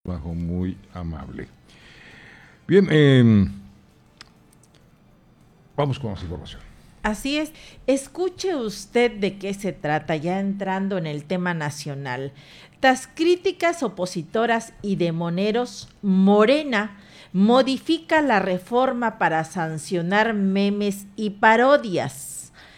Majo, muy amable. Bien, vamos con más información. Así es. Escuche usted de qué se trata, ya entrando en el tema nacional. Tras críticas opositoras y de moneros, Morena modifica la reforma para sancionar memes y parodias.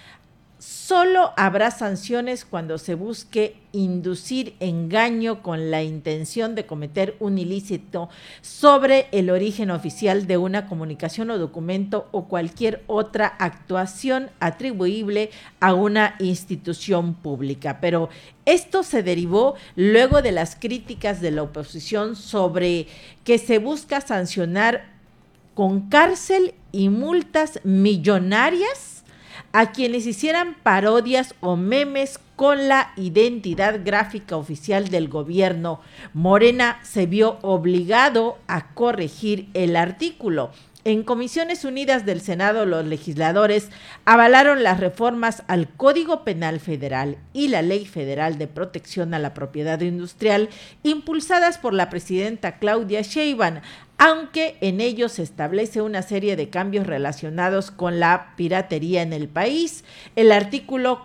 Solo habrá sanciones cuando se busque inducir engaño con la intención de cometer un ilícito sobre el origen oficial de una comunicación o documento o cualquier otra actuación atribuible a una institución pública. Pero esto se derivó luego de las críticas de la oposición sobre que se busca sancionar con cárcel y multas millonarias a quienes hicieran parodias o memes con la identidad gráfica oficial del gobierno. Morena se vio obligado a corregir el artículo. En Comisiones Unidas del Senado, los legisladores avalaron las reformas al Código Penal Federal y la Ley Federal de Protección a la Propiedad Industrial, impulsadas por la presidenta Claudia Sheinbaum, aunque en ellos se establece una serie de cambios relacionados con la piratería en el país. El artículo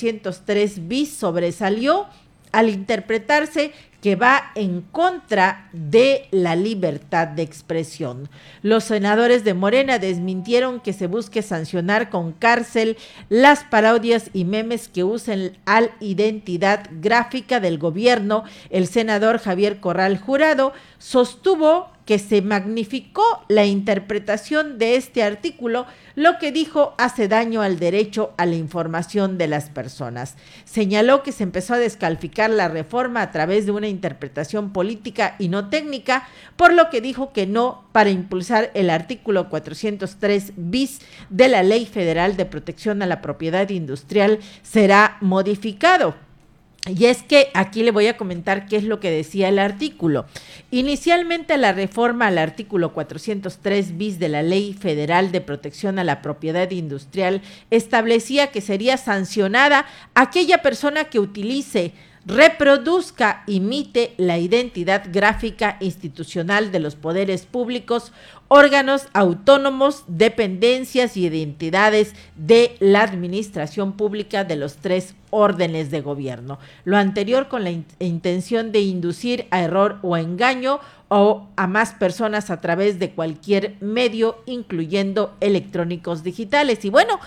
403 bis sobresalió al interpretarse que va en contra de la libertad de expresión. Los senadores de Morena desmintieron que se busque sancionar con cárcel las parodias y memes que usen al identidad gráfica del gobierno. El senador Javier Corral Jurado sostuvo que se magnificó la interpretación de este artículo, lo que dijo hace daño al derecho a la información de las personas. Señaló que se empezó a descalificar la reforma a través de una interpretación política y no técnica, por lo que dijo que no para impulsar el artículo 403 bis de la Ley Federal de Protección a la Propiedad Industrial será modificado. Y es que aquí le voy a comentar qué es lo que decía el artículo. Inicialmente la reforma al artículo 403 bis de la Ley Federal de Protección a la Propiedad Industrial establecía que sería sancionada aquella persona que utilice, reproduzca, imite la identidad gráfica institucional de los poderes públicos, órganos autónomos, dependencias y entidades de la administración pública de los 3 órdenes de gobierno. Lo anterior con la intención de inducir a error o a engaño o a más personas a través de cualquier medio, incluyendo electrónicos digitales. Y bueno,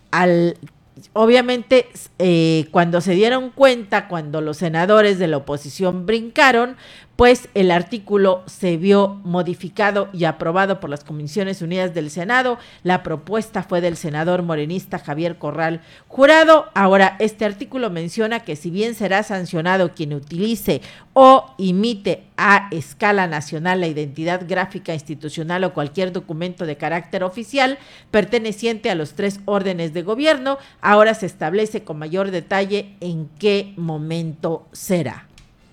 obviamente, cuando se dieron cuenta, cuando los senadores de la oposición brincaron, pues el artículo se vio modificado y aprobado por las Comisiones Unidas del Senado. La propuesta fue del senador morenista Javier Corral Jurado. Ahora, este artículo menciona que si bien será sancionado quien utilice o imite a escala nacional la identidad gráfica institucional o cualquier documento de carácter oficial perteneciente a los 3 órdenes de gobierno, ahora se establece con mayor detalle en qué momento será.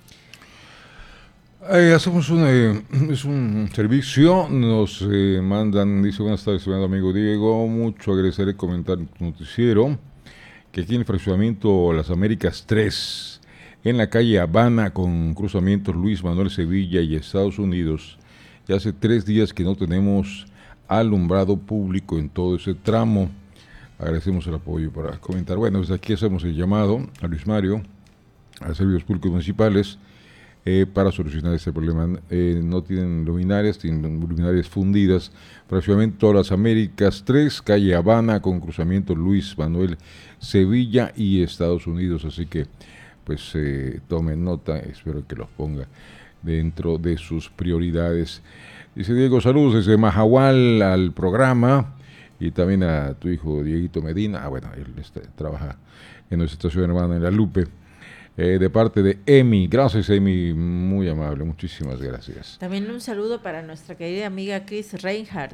Hacemos un servicio, nos mandan, dice: buenas tardes, estimado amigo Diego, mucho agradecer el comentario en tu noticiero, que aquí en el fraccionamiento Las Américas 3, en la calle Habana con cruzamientos Luis Manuel Sevilla y Estados Unidos, ya hace 3 días que no tenemos alumbrado público en todo ese tramo. Agradecemos el apoyo para comentar. Bueno, desde aquí hacemos el llamado a Luis Mario, a servicios públicos municipales, para solucionar este problema. No tienen luminarias, tienen luminarias fundidas. Fraccionamiento Las Américas 3, calle Habana con cruzamiento Luis Manuel Sevilla y Estados Unidos. Así que pues tomen nota, espero que los ponga dentro de sus prioridades. Dice Diego: saludos desde Mahahual al programa, y también a tu hijo Dieguito Medina. Bueno, él trabaja en nuestra estación hermana en La Lupe. De parte de Emi. Gracias, Emi, muy amable, muchísimas gracias. También un saludo para nuestra querida amiga Chris Reinhardt.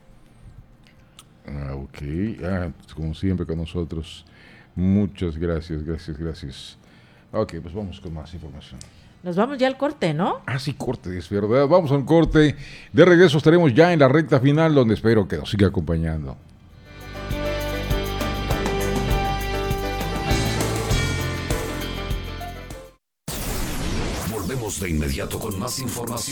Ok, como siempre con nosotros. Muchas gracias. Ok, pues vamos con más información. Nos vamos ya al corte, ¿no? Sí, corte, es verdad. Vamos al corte. De regreso estaremos ya en la recta final, donde espero que nos siga acompañando. De inmediato con más información.